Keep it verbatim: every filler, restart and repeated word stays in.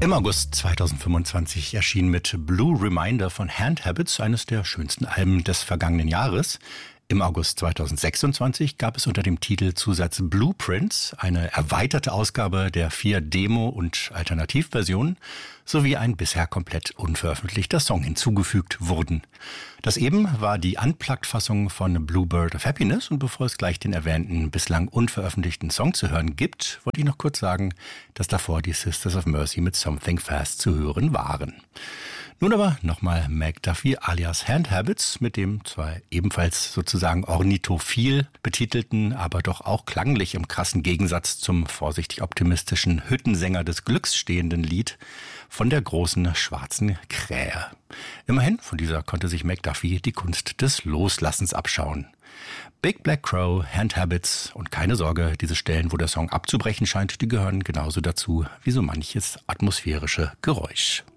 Im August zweitausendfünfundzwanzig erschien mit Blue Reminder von Hand Habits eines der schönsten Alben des vergangenen Jahres. Im August zweitausendsechsundzwanzig gab es unter dem Titelzusatz Blueprints eine erweiterte Ausgabe der vier Demo- und Alternativversionen sowie ein bisher komplett unveröffentlichter Song hinzugefügt wurden. Das eben war die Unplugged-Fassung von Bluebird of Happiness, und bevor es gleich den erwähnten bislang unveröffentlichten Song zu hören gibt, wollte ich noch kurz sagen, dass davor die Sisters of Mercy mit Something Fast zu hören waren. Nun aber nochmal Meg Duffy alias Hand Habits mit dem zwar ebenfalls sozusagen ornithophil betitelten, aber doch auch klanglich im krassen Gegensatz zum vorsichtig optimistischen Hüttensänger des Glücks stehenden Lied von der großen schwarzen Krähe. Immerhin, von dieser konnte sich Meg Duffy die Kunst des Loslassens abschauen. Big Black Crow, Hand Habits, und keine Sorge, diese Stellen, wo der Song abzubrechen scheint, die gehören genauso dazu wie so manches atmosphärische Geräusch.